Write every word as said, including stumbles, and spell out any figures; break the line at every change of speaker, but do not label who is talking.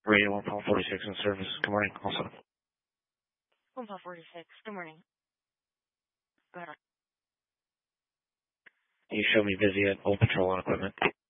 Radio one Paul forty-six in service. Good morning. Also.
one Paul forty-six. Good morning. Go ahead.
Can you show me busy at Old Patrol on equipment?